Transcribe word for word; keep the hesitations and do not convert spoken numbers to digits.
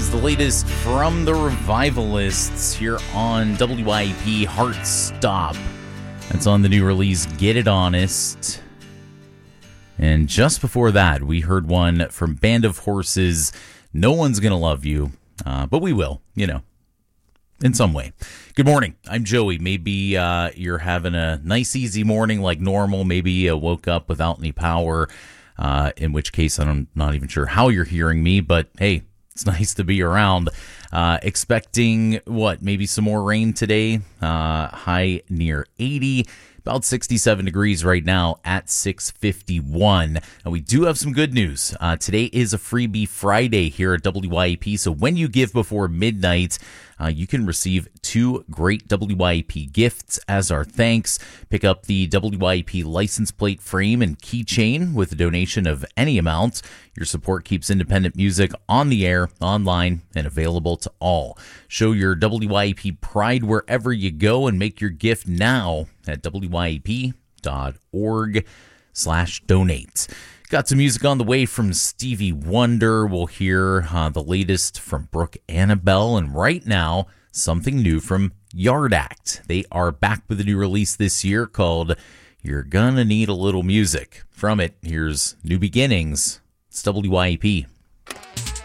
is the latest from the Revivalists here on W I E P Heart Stop. That's on the new release, Get It Honest. And just before that, we heard one from Band of Horses, No One's Gonna Love You, uh, but we will, you know, in some way. Good morning. I'm Joey. Maybe uh, you're having a nice, easy morning like normal. Maybe you woke up without any power, uh, in which case I'm not even sure how you're hearing me, but hey, it's nice to be around. Uh, expecting, what, maybe some more rain today. Uh, high near eighty. About sixty-seven degrees right now at six fifty-one. And we do have some good news. Uh, today is a Freebie Friday here at W I E P. So when you give before midnight, uh, you can receive two great W I E P gifts as our thanks. Pick up the W I E P license plate frame and keychain with a donation of any amount. Your support keeps independent music on the air, online, and available to all. Show your W I E P pride wherever you go and make your gift now at W I E P dot org slash donate. Got some music on the way from Stevie Wonder. We'll hear uh, the latest from Brooke Annabelle. And right now, something new from Yard Act. They are back with a new release this year called You're Gonna Need a Little Music. From it, here's New Beginnings. It's W I E P.